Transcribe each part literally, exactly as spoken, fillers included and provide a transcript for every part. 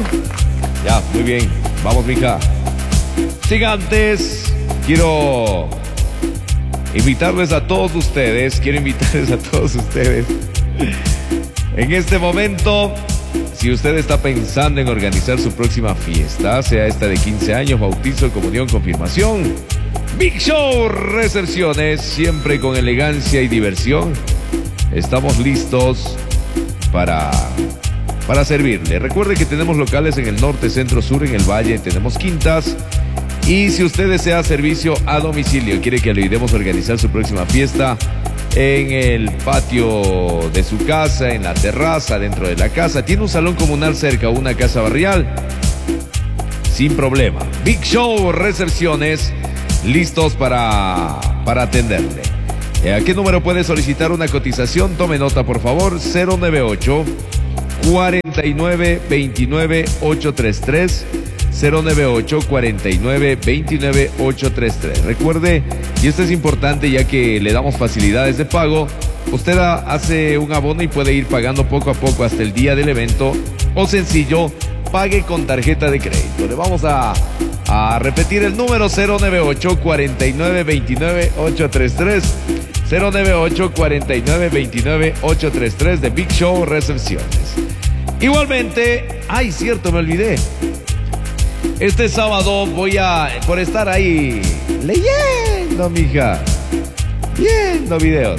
Ya, muy bien. Vamos, mija. Sin antes, quiero invitarles a todos ustedes, quiero invitarles a todos ustedes. En este momento, si usted está pensando en organizar su próxima fiesta, sea esta de quince años, bautizo, comunión, confirmación, Big Show Recepciones, siempre con elegancia y diversión, estamos listos para, para servirle. Recuerde que tenemos locales en el norte, centro, sur, en el valle, tenemos quintas. Y si usted desea servicio a domicilio, quiere que le ayudemos a organizar su próxima fiesta en el patio de su casa, en la terraza, dentro de la casa, tiene un salón comunal cerca, una casa barrial, sin problema. Big Show Recepciones, listos para, para atenderle. ¿A qué número puede solicitar una cotización? Tome nota, por favor. Cero nueve ocho, cuarenta y nueve, veintinueve, ochocientos treinta y tres. cero nueve ocho, cuarenta y nueve, veintinueve, ochocientos treinta y tres. Recuerde, y esto es importante ya que le damos facilidades de pago, usted hace un abono y puede ir pagando poco a poco hasta el día del evento, o sencillo, pague con tarjeta de crédito. Le vamos a, a repetir el número: cero nueve ocho, cuarenta y nueve, veintinueve, ochocientos treinta y tres. cero nueve ocho, cuarenta y nueve, veintinueve, ochocientos treinta y tres de Big Show Recepciones. Igualmente, ay, cierto, me olvidé. Este sábado voy a, por estar ahí leyendo, mija, viendo videos.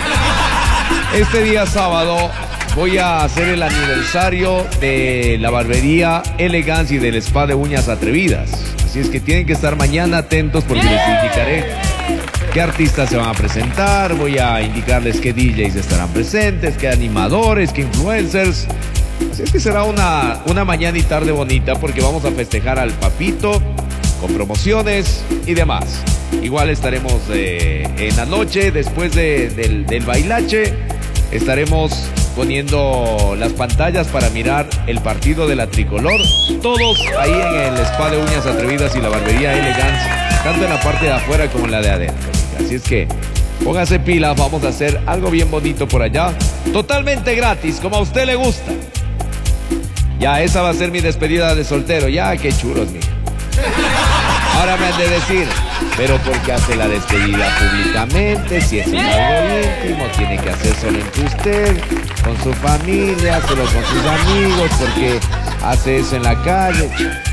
Este día sábado voy a hacer el aniversario de la barbería Elegance y del spa de uñas atrevidas. Así es que tienen que estar mañana atentos porque les indicaré qué artistas se van a presentar. Voy a indicarles qué D Js estarán presentes, qué animadores, qué influencers. Así es que será una, una mañana y tarde bonita porque vamos a festejar al papito con promociones y demás. Igual estaremos eh, en la noche, después de, del, del bailache, estaremos poniendo las pantallas para mirar el partido de la tricolor. Todos ahí en el spa de uñas atrevidas y la barbería Elegance, tanto en la parte de afuera como en la de adentro. Así es que póngase pilas, vamos a hacer algo bien bonito por allá, totalmente gratis, como a usted le gusta. Ya, esa va a ser mi despedida de soltero. Ya, qué chulos, mija. Ahora me han de decir, pero ¿por qué hace la despedida públicamente? Si es algo íntimo, tiene que hacer solo entre usted, con su familia, hacerlo con sus amigos, porque hace eso en la calle.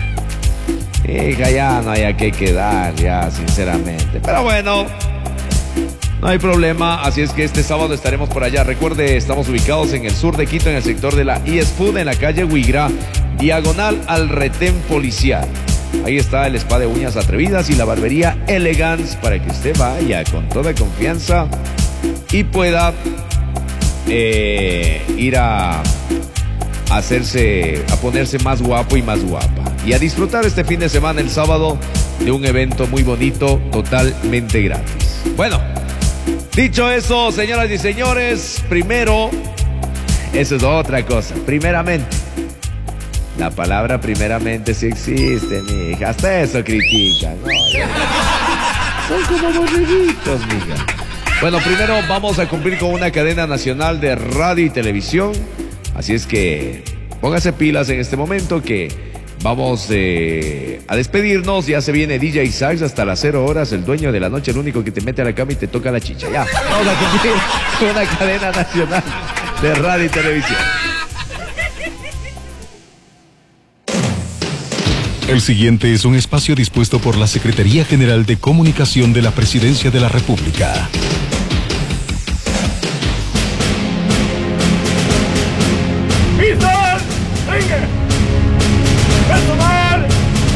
Hija, ya no hay a qué quedar, ya, sinceramente. Pero bueno, no hay problema, así es que este sábado estaremos por allá. Recuerde, estamos ubicados en el sur de Quito, en el sector de la I E S Food, en la calle Huigra, diagonal al retén policial. Ahí está el spa de uñas atrevidas y la barbería Elegance para que usted vaya con toda confianza y pueda eh, ir a hacerse, a ponerse más guapo y más guapa. Y a disfrutar este fin de semana, el sábado, de un evento muy bonito, totalmente gratis. Bueno, dicho eso, señoras y señores, primero, eso es otra cosa. Primeramente, la palabra primeramente sí existe, mija. Hasta eso critican, ¿no? Son como borreguitos, mija. Bueno, primero vamos a cumplir con una cadena nacional de radio y televisión. Así es que póngase pilas en este momento que vamos eh, a despedirnos. Ya se viene D J Sax hasta las cero horas, el dueño de la noche, el único que te mete a la cama y te toca la chicha. Ya, vamos a cumplir con una cadena nacional de radio y televisión. El siguiente es un espacio dispuesto por la Secretaría General de Comunicación de la Presidencia de la República. ¡Mister! ¡Venga! ¡Personal!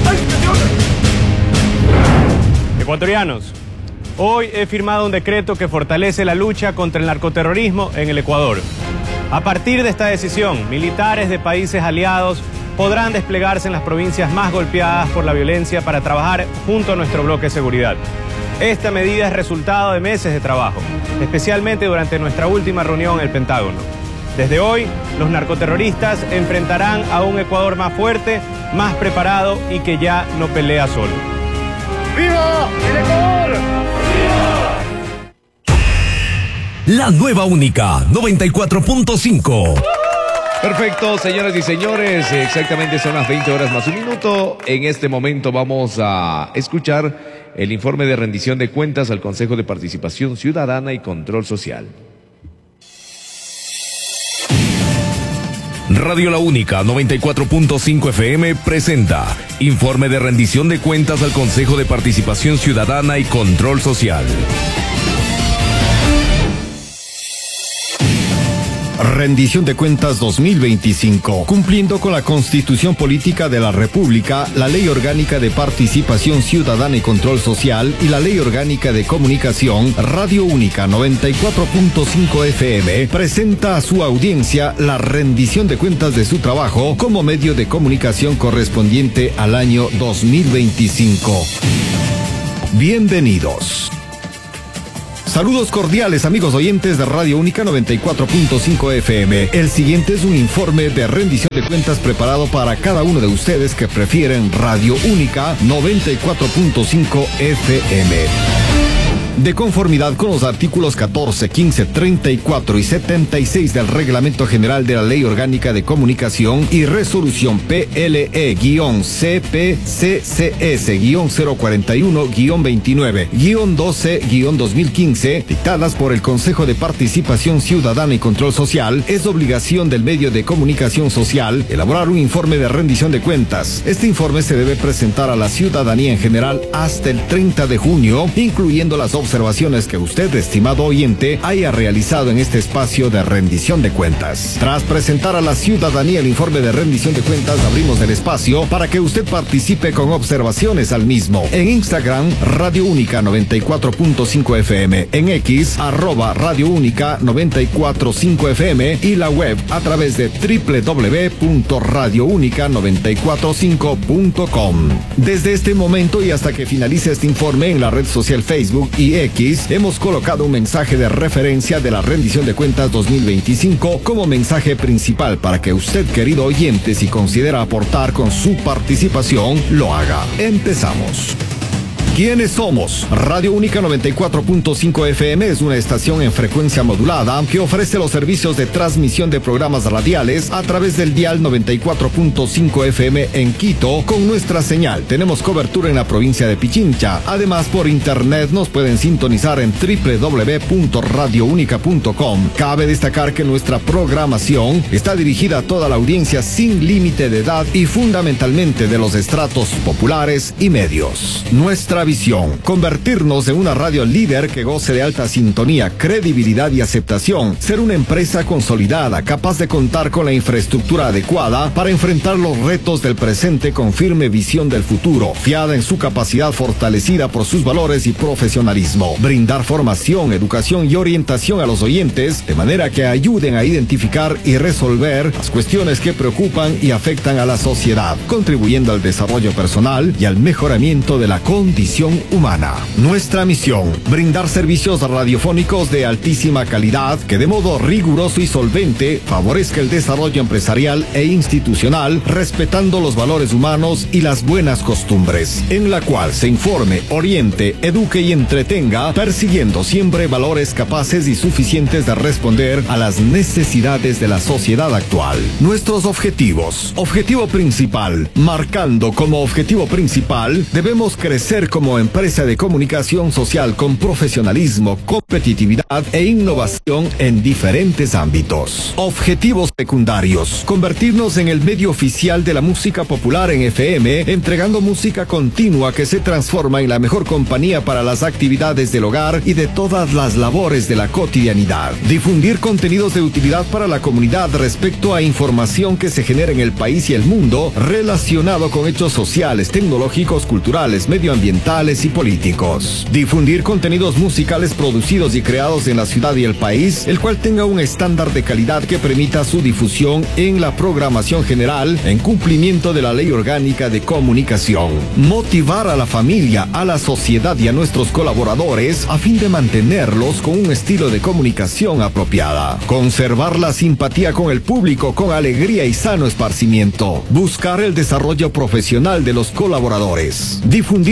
Ecuatorianos, hoy he firmado un decreto que fortalece la lucha contra el narcoterrorismo en el Ecuador. A partir de esta decisión, militares de países aliados podrán desplegarse en las provincias más golpeadas por la violencia para trabajar junto a nuestro bloque de seguridad. Esta medida es resultado de meses de trabajo, especialmente durante nuestra última reunión en el Pentágono. Desde hoy, los narcoterroristas enfrentarán a un Ecuador más fuerte, más preparado y que ya no pelea solo. ¡Viva el Ecuador! ¡Viva! La nueva única noventa y cuatro punto cinco. Perfecto, señoras y señores, exactamente son las veinte horas más un minuto. En este momento vamos a escuchar el informe de rendición de cuentas al Consejo de Participación Ciudadana y Control Social. Radio La Única noventa y cuatro punto cinco F M presenta informe de rendición de cuentas al Consejo de Participación Ciudadana y Control Social. Rendición de cuentas dos mil veinticinco. Cumpliendo con la Constitución Política de la República, la Ley Orgánica de Participación Ciudadana y Control Social y la Ley Orgánica de Comunicación, Radio Única noventa y cuatro punto cinco F M presenta a su audiencia la rendición de cuentas de su trabajo como medio de comunicación correspondiente al año dos mil veinticinco. Bienvenidos. Saludos cordiales, amigos oyentes de Radio Única noventa y cuatro punto cinco F M. El siguiente es un informe de rendición de cuentas preparado para cada uno de ustedes que prefieren Radio Única noventa y cuatro punto cinco F M. De conformidad con los artículos catorce, quince, treinta y cuatro y setenta y seis del Reglamento General de la Ley Orgánica de Comunicación y Resolución P L E C P C C S cero cuarenta y uno veintinueve doce dos mil quince, dictadas por el Consejo de Participación Ciudadana y Control Social, es obligación del medio de comunicación social elaborar un informe de rendición de cuentas. Este informe se debe presentar a la ciudadanía en general hasta el treinta de junio, incluyendo las observaciones observaciones que usted, estimado oyente, haya realizado en este espacio de rendición de cuentas. Tras presentar a la ciudadanía el informe de rendición de cuentas, abrimos el espacio para que usted participe con observaciones al mismo. En Instagram, Radio Única noventa y cuatro punto cinco F M, en X, arroba Radio Única noventa y cuatro punto cinco F M y la web a través de doble u doble u doble u punto radio única noventa y cuatro cinco punto com. Desde este momento y hasta que finalice este informe en la red social Facebook y X, hemos colocado un mensaje de referencia de la rendición de cuentas dos mil veinticinco como mensaje principal para que usted, querido oyente, si considera aportar con su participación, lo haga. Empezamos. ¿Quiénes somos? Radio Única noventa y cuatro punto cinco F M es una estación en frecuencia modulada que ofrece los servicios de transmisión de programas radiales a través del dial noventa y cuatro punto cinco F M en Quito. Con nuestra señal tenemos cobertura en la provincia de Pichincha. Además, por internet nos pueden sintonizar en doble u doble u doble u punto radio única punto com. Cabe destacar que nuestra programación está dirigida a toda la audiencia sin límite de edad y fundamentalmente de los estratos populares y medios. Nuestra visión: convertirnos en una radio líder que goce de alta sintonía, credibilidad y aceptación, ser una empresa consolidada, capaz de contar con la infraestructura adecuada para enfrentar los retos del presente con firme visión del futuro, fiada en su capacidad fortalecida por sus valores y profesionalismo, brindar formación, educación y orientación a los oyentes de manera que ayuden a identificar y resolver las cuestiones que preocupan y afectan a la sociedad, contribuyendo al desarrollo personal y al mejoramiento de la condición humana. Nuestra misión: brindar servicios radiofónicos de altísima calidad que de modo riguroso y solvente favorezca el desarrollo empresarial e institucional, respetando los valores humanos y las buenas costumbres, en la cual se informe, oriente, eduque y entretenga, persiguiendo siempre valores capaces y suficientes de responder a las necesidades de la sociedad actual. Nuestros objetivos: objetivo principal, marcando como objetivo principal, debemos crecer como como empresa de comunicación social con profesionalismo, competitividad e innovación en diferentes ámbitos. Objetivos secundarios: convertirnos en el medio oficial de la música popular en F M, entregando música continua que se transforma en la mejor compañía para las actividades del hogar y de todas las labores de la cotidianidad. Difundir contenidos de utilidad para la comunidad respecto a información que se genera en el país y el mundo relacionado con hechos sociales, tecnológicos, culturales, medioambientales y políticos. Difundir contenidos musicales producidos y creados en la ciudad y el país, el cual tenga un estándar de calidad que permita su difusión en la programación general en cumplimiento de la Ley Orgánica de Comunicación. Motivar a la familia, a la sociedad y a nuestros colaboradores a fin de mantenerlos con un estilo de comunicación apropiada. Conservar la simpatía con el público con alegría y sano esparcimiento. Buscar el desarrollo profesional de los colaboradores. Difundir contenidos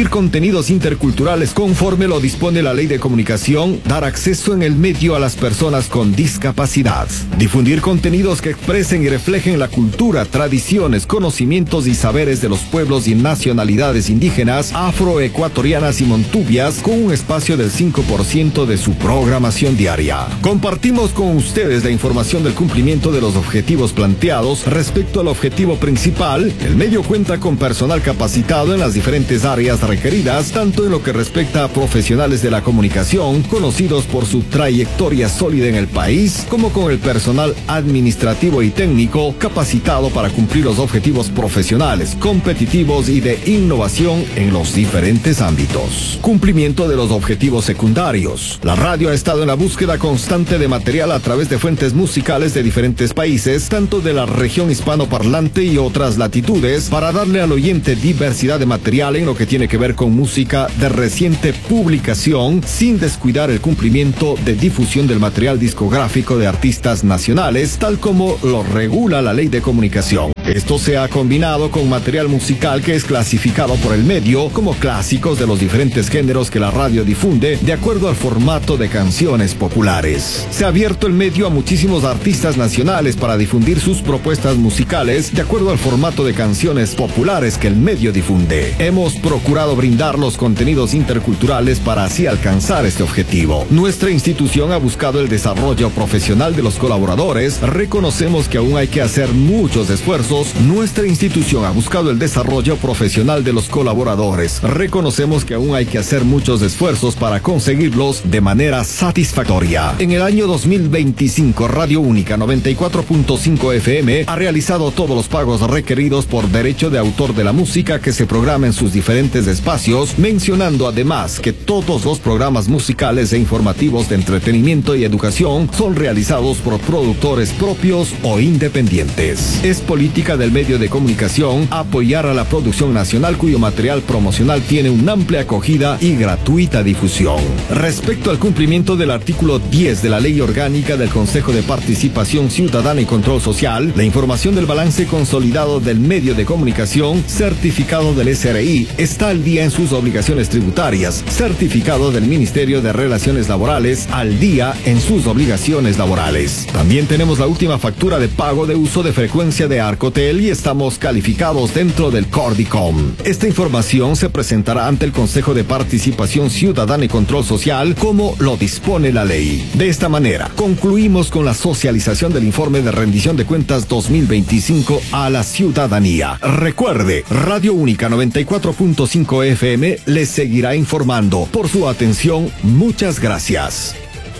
contenidos interculturales conforme lo dispone la Ley de Comunicación, dar acceso en el medio a las personas con discapacidad, difundir contenidos que expresen y reflejen la cultura, tradiciones, conocimientos y saberes de los pueblos y nacionalidades indígenas, afroecuatorianas y montubias con un espacio del cinco por ciento de su programación diaria. Compartimos con ustedes la información del cumplimiento de los objetivos planteados. Respecto al objetivo principal, el medio cuenta con personal capacitado en las diferentes áreas requeridas, tanto en lo que respecta a profesionales de la comunicación, conocidos por su trayectoria sólida en el país, como con el personal administrativo y técnico capacitado para cumplir los objetivos profesionales, competitivos y de innovación en los diferentes ámbitos. Cumplimiento de los objetivos secundarios. La radio ha estado en la búsqueda constante de material a través de fuentes musicales de diferentes países, tanto de la región hispanoparlante y otras latitudes, para darle al oyente diversidad de material en lo que tiene que ver con música de reciente publicación, sin descuidar el cumplimiento de difusión del material discográfico de artistas nacionales, tal como lo regula la Ley de Comunicación. Esto se ha combinado con material musical que es clasificado por el medio como clásicos de los diferentes géneros que la radio difunde de acuerdo al formato de canciones populares. Se ha abierto el medio a muchísimos artistas nacionales para difundir sus propuestas musicales de acuerdo al formato de canciones populares que el medio difunde. Hemos procurado brindar los contenidos interculturales para así alcanzar este objetivo. Nuestra institución ha buscado el desarrollo profesional de los colaboradores. Reconocemos que aún hay que hacer muchos esfuerzos. Nuestra institución ha buscado el desarrollo profesional de los colaboradores. Reconocemos que aún hay que hacer muchos esfuerzos para conseguirlos de manera satisfactoria. En el año dos mil veinticinco, Radio Única noventa y cuatro punto cinco F M ha realizado todos los pagos requeridos por derecho de autor de la música que se programa en sus diferentes espacios, mencionando además que todos los programas musicales e informativos de entretenimiento y educación son realizados por productores propios o independientes. Es política del medio de comunicación apoyar a la producción nacional cuyo material promocional tiene una amplia acogida y gratuita difusión. Respecto al cumplimiento del artículo diez de la Ley Orgánica del Consejo de Participación Ciudadana y Control Social, la información del balance consolidado del medio de comunicación, certificado del S R I, está al día en sus obligaciones tributarias, certificado del Ministerio de Relaciones Laborales, al día en sus obligaciones laborales. También tenemos la última factura de pago de uso de frecuencia de Arcotel y estamos calificados dentro del Cordicom. Esta información se presentará ante el Consejo de Participación Ciudadana y Control Social como lo dispone la ley. De esta manera, concluimos con la socialización del informe de rendición de cuentas dos mil veinticinco a la ciudadanía. Recuerde, Radio Única noventa y cuatro punto cinco F M les seguirá informando. Por su atención, muchas gracias.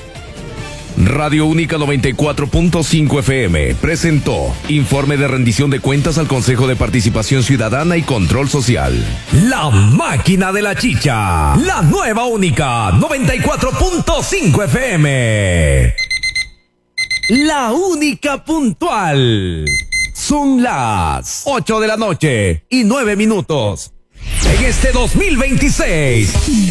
Radio Única noventa y cuatro punto cinco F M presentó Informe de rendición de cuentas al Consejo de Participación Ciudadana y Control Social. La máquina de la chicha. La nueva Única noventa y cuatro punto cinco F M. La única puntual. Son las ocho de la noche y nueve minutos. En este dos mil veintiséis.